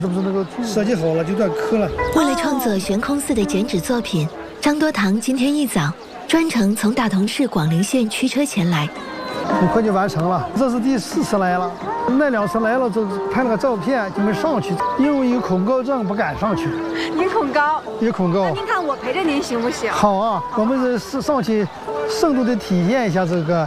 是不是那个设计好了就断磕了？ 为了创作悬空寺的剪纸作品，张多堂今天一早专程从大同市广陵县驱车前来。 很快就完成了，这是第4次来了。那2次来了就拍了个照片就没上去，因为有恐高症不敢上去。 您恐高？ 有恐高。 那您看我陪着您行不行？ 好啊，我们是上去深度的体验一下这个。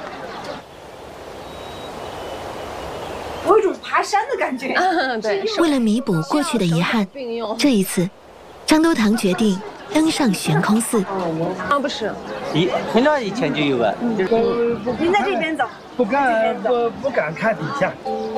我有种爬山的感觉。 对。 为了弥补过去的遗憾，这一次，张多堂决定登上悬空寺。 不是， 很早以前就有了。 您在这边走。 不敢看底下。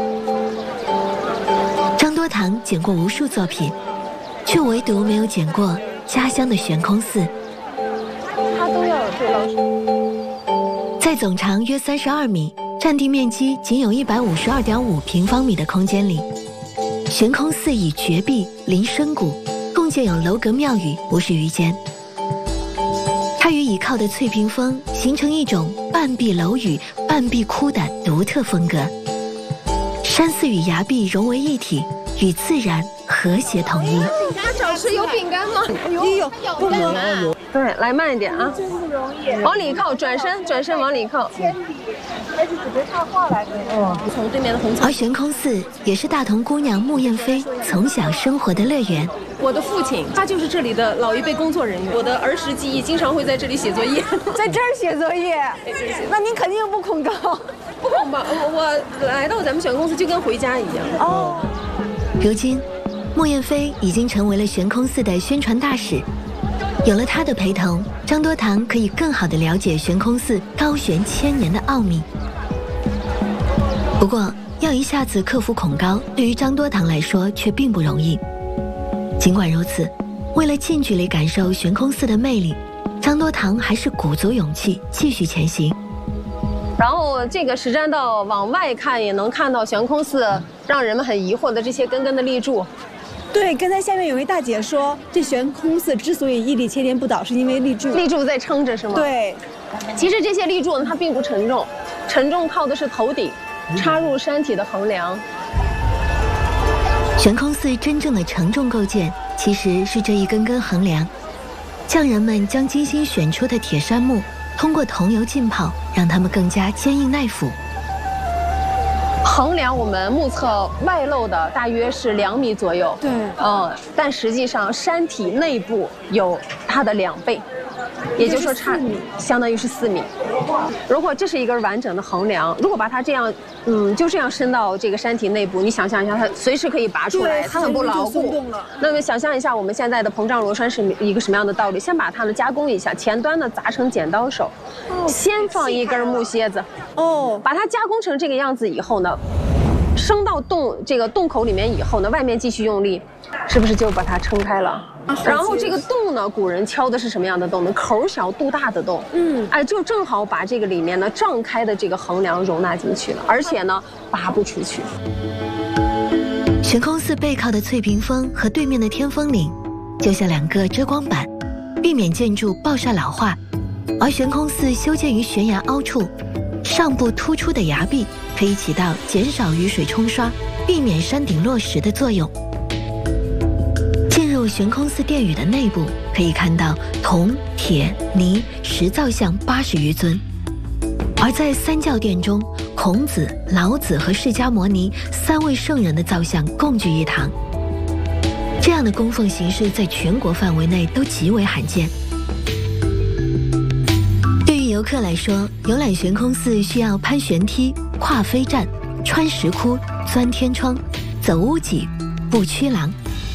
张多堂剪过无数作品，却唯独没有剪过家乡的悬空寺。 他都要对老师。 在总长约32米、占地面积仅有152.5平方米的空间里，悬空寺以绝壁临深谷，共建有楼阁庙宇50余间。它与倚靠的翠屏峰形成一种半壁楼宇、半壁窟的独特风格。山寺与崖壁融为一体，与自然和谐统一。 找吃有饼干吗？ 有，不有。对，来慢一点啊！ 真不容易。 往里靠，转身往里靠。 还是准备插画来的。 从对面的红墙。 而悬空寺也是大同姑娘穆艳飞从小生活的乐园。 我的父亲，他就是这里的老一辈工作人员。我的儿时记忆经常会在这里写作业， 在这儿写作业。那您肯定不恐高。 不恐吧？我来到咱们悬空寺就跟回家一样。 哦。 如今，穆艳飞已经成为了悬空寺的宣传大使。有了他的陪同，张多堂可以更好地了解悬空寺高悬1000年的奥秘。不过，要一下子克服恐高，对于张多堂来说却并不容易。尽管如此，为了近距离感受悬空寺的魅力，张多堂还是鼓足勇气继续前行。 然后这个实栈道往外看也能看到悬空寺让人们很疑惑的这些根根的立柱。 对，刚才下面有位大姐说，这悬空寺之所以屹立千年不倒，是因为立柱在撑着，是吗？ 对。 其实这些立柱呢，它并不沉重，沉重靠的是头顶插入山体的横梁。 悬空寺真正的承重构建，其实是这一根根横梁。匠人们将精心选出的铁杉木，通过桐油浸泡，让它们更加坚硬耐腐。 横梁我们目测外露的大约是2米左右， 对， 但实际上山体内部有它的2倍，也就是说相当于是4米。如果这是一根完整的横梁，如果把它这样，就这样伸到这个山体内部，你想象一下，它随时可以拔出来，它很不牢固。那么想象一下，我们现在的膨胀螺栓是一个什么样的道理？先把它呢加工一下，前端呢砸成剪刀手，先放一根木楔子，把它加工成这个样子以后呢，升到这个洞口里面以后呢，外面继续用力，是不是就把它撑开了？然后这个洞呢，古人敲的是什么样的洞呢？口小肚大的洞，就正好把这个里面呢胀开的这个横梁容纳进去了，而且呢拔不出去。 悬空寺背靠的翠屏峰和对面的天峰岭，就像2个遮光板，避免建筑暴晒老化。而悬空寺修建于悬崖凹处，上部突出的崖壁可以起到减少雨水冲刷、避免山顶落石的作用。进入悬空寺殿宇的内部，可以看到铜、铁、泥、石造像80余尊。而在三教殿中，孔子、老子和释迦牟尼3位圣人的造像共聚一堂。这样的供奉形式在全国范围内都极为罕见。对于游客来说，游览悬空寺需要攀悬梯、跨飞栈、穿石窟、钻天窗、走屋脊、步曲廊，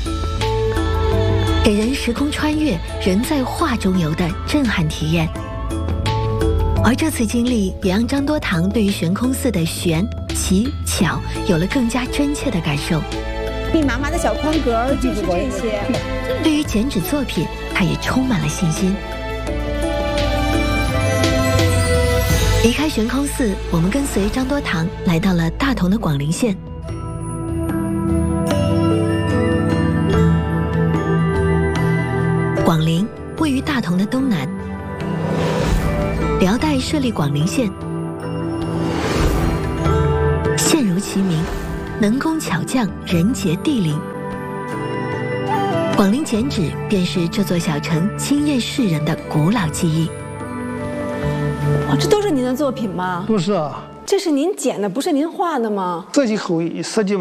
给人时空穿越、人在画中游的震撼体验。而这次经历也让张多堂对于悬空寺的玄、奇、巧有了更加真切的感受。 密麻麻的小框格就是这些。 对于剪纸作品，他也充满了信心。离开悬空寺，我们跟随张多堂来到了大同的广陵县。广陵位于大同的东南，辽代设立广陵县，县如其名， 能工巧匠，人杰地灵。广陵剪纸便是这座小城惊艳世人的古老记忆。 哇，这都是您的作品吗？ 不是啊， 这是您剪的，不是您画的吗？ 这些后设计